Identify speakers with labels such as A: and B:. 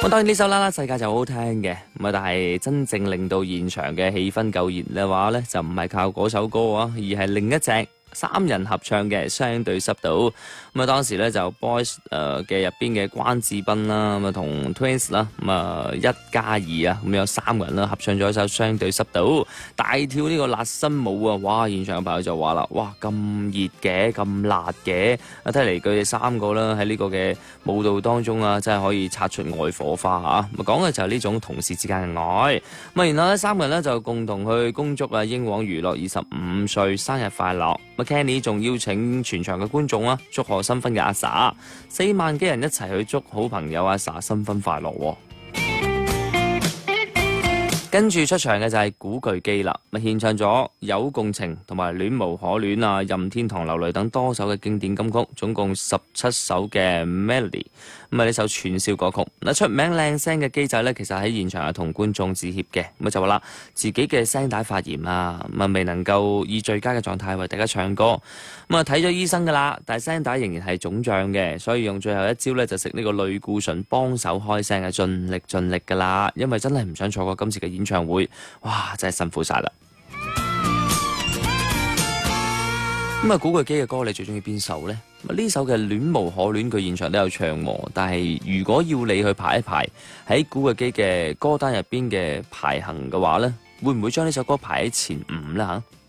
A: 咁當然呢首啦啦世界就好好聽嘅，咁啊但係真正令到現場嘅氣氛夠熱嘅話咧，就唔係靠嗰首歌啊，而係另一隻三人合唱嘅相對濕度。咁啊當時咧就 Boys 嘅入邊嘅關智斌啦，咁啊同 Twins 啦，咁啊1+2啊，咁有3個人啦合唱咗一首相對濕度，大跳呢個辣身舞啊！哇！現場嘅朋友就話啦，哇咁熱嘅，咁辣嘅，啊睇嚟佢哋3個啦喺呢個嘅舞蹈當中啊，真係可以擦出愛火花嚇。咁講嘅就係呢種同事之間嘅愛。咁然後呢3個人呢就共同去恭祝啊英皇娛樂25歲生日快樂。Kenny 仲邀請全場嘅觀眾啊，祝賀新婚嘅阿 Sa，4萬幾人一齊去祝好朋友阿 Sa 新婚快樂喎。跟住出場嘅就係古巨基啦，獻唱咗《有共情》同埋《戀無可戀》啊，《任天堂流淚》等多首嘅經典金曲，總共17首嘅 melody。咁啊呢首串燒歌曲，嗱出名靚聲嘅基仔呢，其實喺現場係同觀眾致歉嘅，咁就話啦，自己嘅聲帶發炎啊，咁啊未能夠以最佳嘅狀態為大家唱歌，咁啊睇咗醫生噶啦，但係聲帶仍然係腫脹嘅，所以用最後一招呢，就食呢個類固醇幫手開聲啊，盡力噶啦，因為真係唔想錯過今次嘅演唱會，哇真係辛苦晒啦。咁啊，古巨基嘅歌你最中意邊首呢？呢首嘅《戀無可戀》佢現場都有唱喎，但係如果要你去排一排喺古巨基嘅歌單入邊嘅排行嘅話呢，會唔會將呢首歌排喺前5呢？嚇？